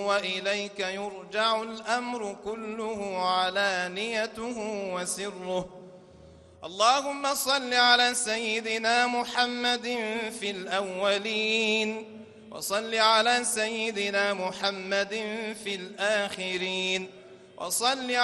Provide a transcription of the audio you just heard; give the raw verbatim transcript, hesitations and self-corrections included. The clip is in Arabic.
وإليك يرجع الأمر كله علانيته وسره. اللهم صل على سيدنا محمد في الأولين، وصل على سيدنا محمد في الآخرين، وصل